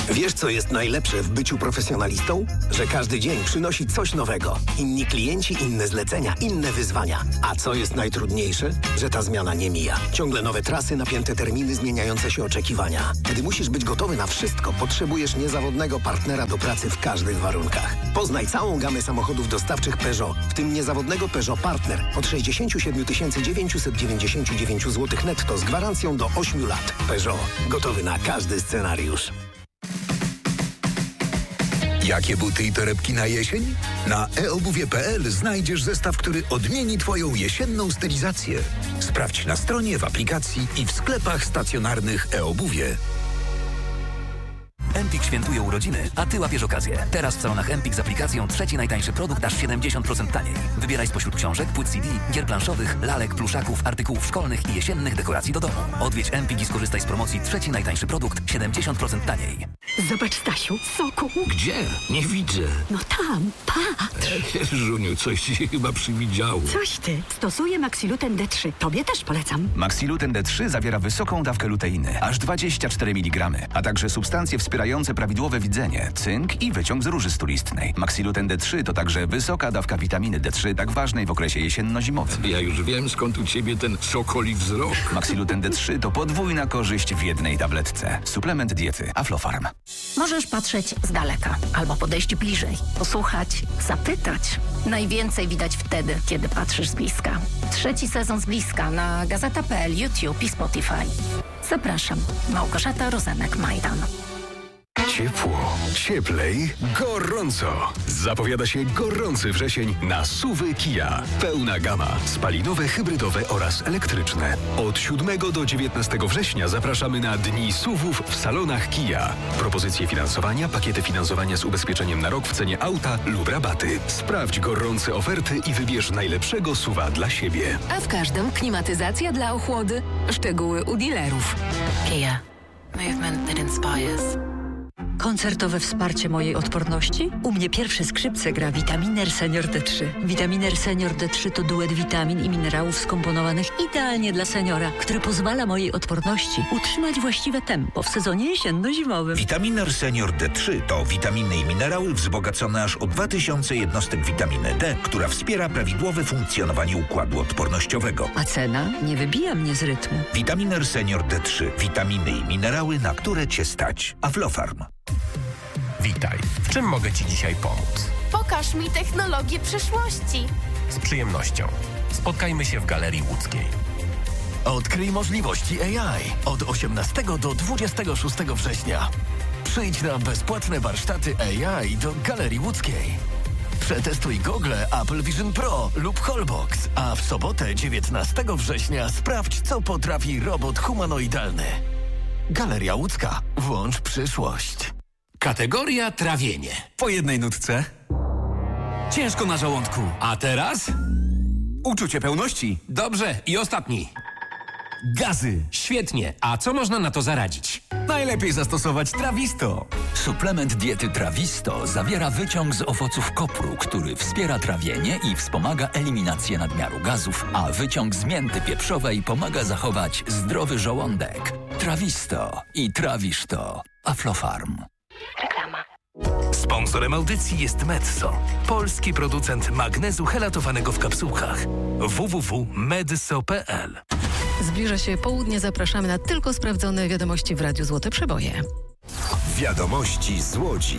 Wiesz, co jest najlepsze w byciu profesjonalistą? Że każdy dzień przynosi coś nowego. Inni klienci, inne zlecenia, inne wyzwania. A co jest najtrudniejsze? Że ta zmiana nie mija. Ciągle nowe trasy, napięte terminy, zmieniające się oczekiwania. Gdy musisz być gotowy na wszystko, potrzebujesz niezawodnego partnera do pracy w każdych warunkach. Poznaj całą gamę samochodów dostawczych Peugeot, w tym niezawodnego Peugeot Partner od 67 999 zł netto z gwarancją do 8 lat. Peugeot. Gotowy na każdy scenariusz. Jakie buty i torebki na jesień? Na eobuwie.pl znajdziesz zestaw, który odmieni Twoją jesienną stylizację. Sprawdź na stronie, w aplikacji i w sklepach stacjonarnych eobuwie. Empik świętuje urodziny, a Ty łapiesz okazję. Teraz w salonach Empik z aplikacją trzeci najtańszy produkt aż 70% taniej. Wybieraj spośród książek, płyt CD, gier planszowych, lalek, pluszaków, artykułów szkolnych i jesiennych dekoracji do domu. Odwiedź Empik i skorzystaj z promocji trzeci najtańszy produkt 70% taniej. Zobacz, Stasiu, soku. Gdzie? Nie widzę. No tam, patrz. Żuniu, coś ci się chyba przywidziało. Coś ty. Stosuję Maxiluten D3. Tobie też polecam. Maxiluten D3 zawiera wysoką dawkę luteiny, aż 24 mg, a także substancje wspierające prawidłowe widzenie, cynk i wyciąg z róży stulistnej. Maxiluten D3 to także wysoka dawka witaminy D3, tak ważnej w okresie jesienno-zimowym. Ja już wiem, skąd u ciebie ten sokoli wzrok. Maxiluten D3 to podwójna korzyść w jednej tabletce. Suplement diety Aflofarm. Możesz patrzeć z daleka albo podejść bliżej, posłuchać, zapytać. Najwięcej widać wtedy, kiedy patrzysz z bliska. Trzeci sezon z bliska na Gazeta.pl, YouTube i Spotify. Zapraszam. Małgorzata Rozenek-Majdan. Ciepło, cieplej, gorąco. Zapowiada się gorący wrzesień na SUV-y Kia. Pełna gama. Spalinowe, hybrydowe oraz elektryczne. Od 7 do 19 września zapraszamy na Dni SUV-ów w salonach Kia. Propozycje finansowania, pakiety finansowania z ubezpieczeniem na rok w cenie auta lub rabaty. Sprawdź gorące oferty i wybierz najlepszego SUV-a dla siebie. A w każdym klimatyzacja dla ochłody. Szczegóły u dealerów. Kia. Movement that inspires. Koncertowe wsparcie mojej odporności? U mnie pierwsze skrzypce gra Vitaminer Senior D3. Vitaminer Senior D3 to duet witamin i minerałów skomponowanych idealnie dla seniora, który pozwala mojej odporności utrzymać właściwe tempo w sezonie jesienno-zimowym. Vitaminer Senior D3 to witaminy i minerały wzbogacone aż o 2000 jednostek witaminy D, która wspiera prawidłowe funkcjonowanie układu odpornościowego. A cena nie wybija mnie z rytmu. Vitaminer Senior D3. Witaminy i minerały, na które Cię stać. Aflofarm. Witaj. W czym mogę Ci dzisiaj pomóc? Pokaż mi technologię przyszłości. Z przyjemnością. Spotkajmy się w Galerii Łódzkiej. Odkryj możliwości AI od 18 do 26 września. Przyjdź na bezpłatne warsztaty AI do Galerii Łódzkiej. Przetestuj gogle Apple Vision Pro lub Holbox, a w sobotę 19 września sprawdź, co potrafi robot humanoidalny. Galeria Łódzka. Włącz przyszłość. Kategoria trawienie. Po jednej nutce. Ciężko na żołądku. A teraz? Uczucie pełności. Dobrze. I ostatni. Gazy. Świetnie. A co można na to zaradzić? Najlepiej zastosować Trawisto. Suplement diety Trawisto zawiera wyciąg z owoców kopru, który wspiera trawienie i wspomaga eliminację nadmiaru gazów, a wyciąg z mięty pieprzowej pomaga zachować zdrowy żołądek. Trawisto i trawisz to. Aflofarm. Reklama. Sponsorem audycji jest Medzo, polski producent magnezu helatowanego w kapsułkach. www.medso.pl. Zbliża się południe, zapraszamy na tylko sprawdzone wiadomości w Radiu Złote Przeboje. Wiadomości z Łodzi.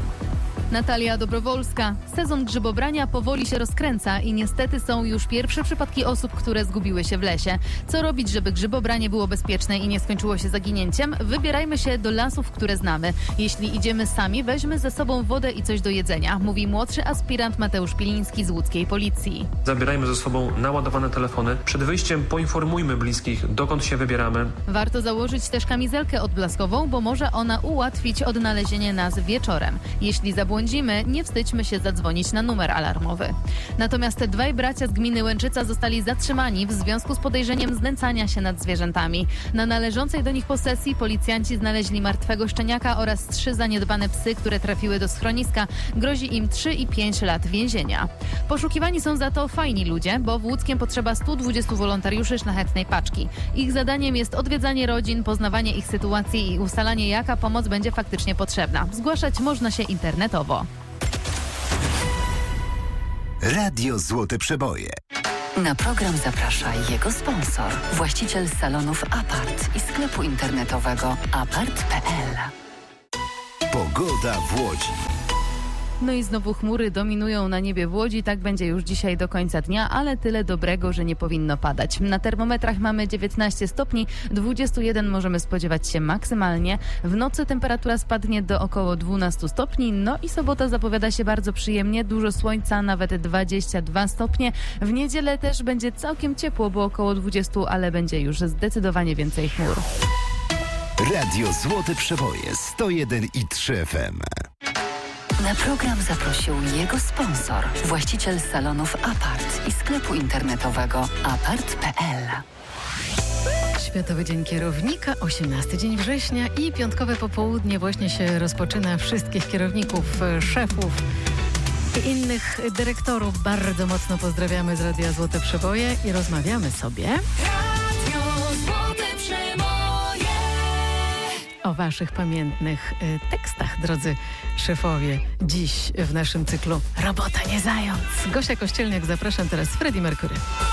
Natalia Dobrowolska. Sezon grzybobrania powoli się rozkręca i niestety są już pierwsze przypadki osób, które zgubiły się w lesie. Co robić, żeby grzybobranie było bezpieczne i nie skończyło się zaginięciem? Wybierajmy się do lasów, które znamy. Jeśli idziemy sami, weźmy ze sobą wodę i coś do jedzenia, mówi młodszy aspirant Mateusz Piliński z łódzkiej policji. Zabierajmy ze sobą naładowane telefony. Przed wyjściem poinformujmy bliskich, dokąd się wybieramy. Warto założyć też kamizelkę odblaskową, bo może ona ułatwić odnalezienie nas wieczorem. Jeśli zabłądzimy błądzimy, nie wstydźmy się zadzwonić na numer alarmowy. Natomiast dwaj bracia z gminy Łęczyca zostali zatrzymani w związku z podejrzeniem znęcania się nad zwierzętami. Na należącej do nich posesji policjanci znaleźli martwego szczeniaka oraz 3 zaniedbane psy, które trafiły do schroniska. Grozi im 3 i 5 lat więzienia. Poszukiwani są za to fajni ludzie, bo w Łódzkiem potrzeba 120 wolontariuszy szlachetnej paczki. Ich zadaniem jest odwiedzanie rodzin, poznawanie ich sytuacji i ustalanie, jaka pomoc będzie faktycznie potrzebna. Zgłaszać można się internetowo. Radio Złote Przeboje. Na program zaprasza jego sponsor, właściciel salonów Apart i sklepu internetowego apart.pl. Pogoda w Łodzi. No i znowu chmury dominują na niebie w Łodzi. Tak będzie już dzisiaj do końca dnia, ale tyle dobrego, że nie powinno padać. Na termometrach mamy 19 stopni, 21 możemy spodziewać się maksymalnie. W nocy temperatura spadnie do około 12 stopni, no i sobota zapowiada się bardzo przyjemnie. Dużo słońca, nawet 22 stopnie. W niedzielę też będzie całkiem ciepło, bo około 20, ale będzie już zdecydowanie więcej chmur. Radio Złote Przeboje 101,3 FM. Na program zaprosił jego sponsor, właściciel salonów Apart i sklepu internetowego apart.pl. Światowy Dzień Kierownika, 18 dzień września i piątkowe popołudnie właśnie się rozpoczyna. Wszystkich kierowników, szefów i innych dyrektorów bardzo mocno pozdrawiamy z Radia Złote Przeboje i rozmawiamy sobie o waszych pamiętnych tekstach, drodzy szefowie. Dziś w naszym cyklu Robota nie zając. Gosia Kościelniak, zapraszam teraz Freddie Mercury.